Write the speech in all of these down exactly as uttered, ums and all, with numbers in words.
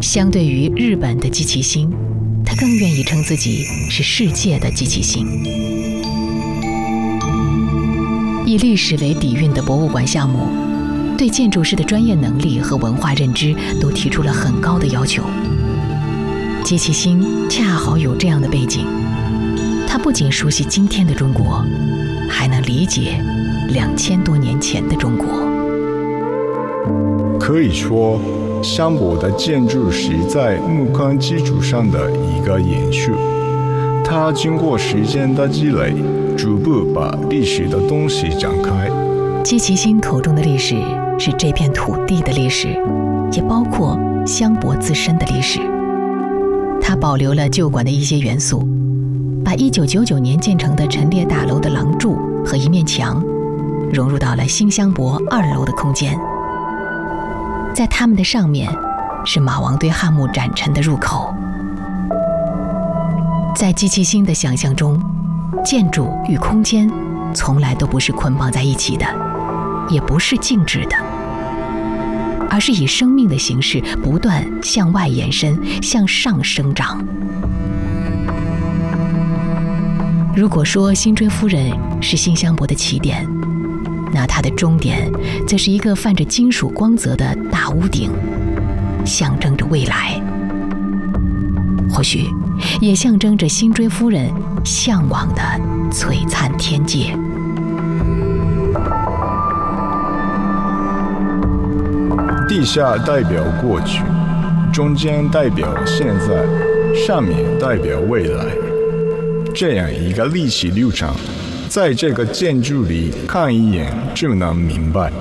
相对于日本的机器星，他更愿意称自己是世界的机器星。以历史为底蕴的博物馆项目，对建筑师的专业能力和文化认知都提出了很高的要求。机器星恰好有这样的背景，他不仅熟悉今天的中国，还能理解两千多年前的中国。 可以说，香博的建筑是在木坑基础上的一个延续，它经过时间的积累，逐步把历史的东西展开。 机器星口中的历史是这片土地的历史，也包括香博自身的历史。它保留了旧馆的一些元素，把一九九九年建成的陈列大楼的廊柱和一面墙融入到了新香博二楼的空间。在它们的上面是马王堆汉墓展陈的入口。在机器星的想象中，建筑与空间从来都不是捆绑在一起的，也不是静止的，而是以生命的形式不断向外延伸，向上生长。如果说辛追夫人是新香博的起点，那它的终点则是一个泛着金属光泽的大屋顶，象征着未来，或许也象征着辛追夫人向往的璀璨天界。 地下代表过去，中间代表现在，上面代表未来，这样一个历史流程，在这个建筑里看一眼就能明白。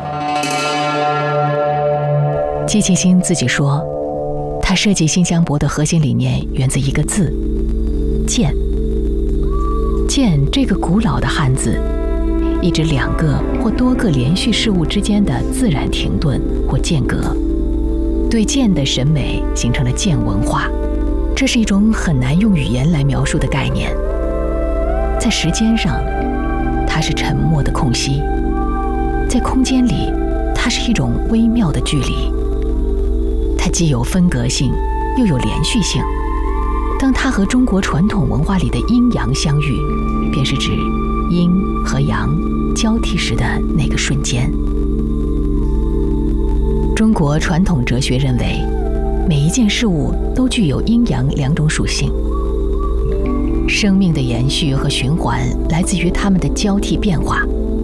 机器星自己说，他设计新香博的核心理念源自一个字：渐。渐这个古老的汉字，意指两个或多个连续事物之间的自然停顿或间隔。对渐的审美形成了渐文化，这是一种很难用语言来描述的概念。在时间上，它是沉默的空隙；在空间里，它是一种微妙的距离。它既有分隔性，又有连续性。当它和中国传统文化里的阴阳相遇，便是指阴和阳交替时的那个瞬间。中国传统哲学认为，每一件事物都具有阴阳两种属性。生命的延续和循环来自于它们的交替变化。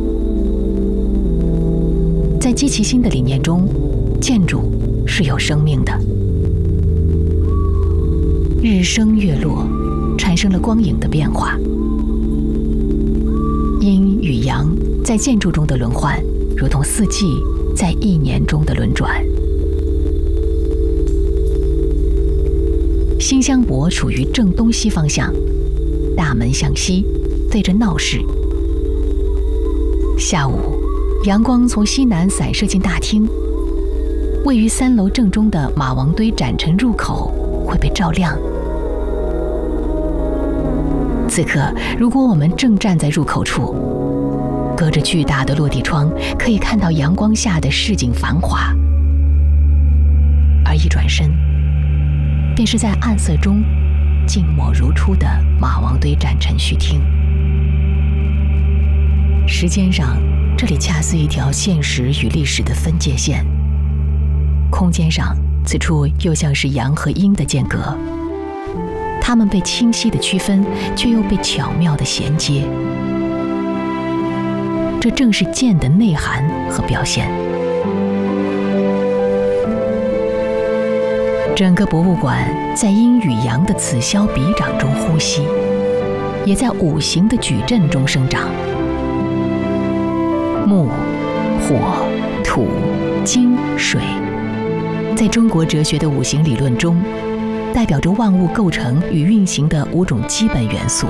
在机器星的理念中，建筑是有生命的。日升月落，产生了光影的变化。阴与阳在建筑中的轮换，如同四季在一年中的轮转。新香博处于正东西方向，大门向西，对着闹市。下午，阳光从西南散射进大厅，位于三楼正中的马王堆展陈入口会被照亮。此刻，如果我们正站在入口处，隔着巨大的落地窗，可以看到阳光下的市井繁华。而一转身，便是在暗色中静默如初的马王堆展陈序厅。时间上，这里恰似一条现实与历史的分界线；空间上，此处又像是阳和阴的间隔。它们被清晰地区分，却又被巧妙地衔接。这正是渐的内涵和表现。整个博物馆在阴与阳的此消彼长中呼吸，也在五行的矩阵中生长。木、火、土、金、水，在中国哲学的五行理论中，代表着万物构成与运行的五种基本元素。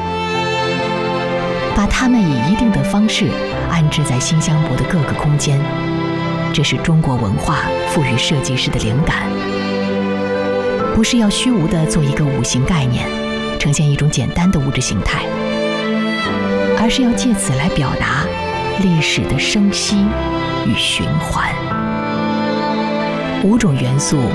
把它们以一定的方式安置在新香博的各个空间，这是中国文化赋予设计师的灵感。不是要虚无地做一个五行概念，呈现一种简单的物质形态，而是要借此来表达历史的生息与循环。五种元素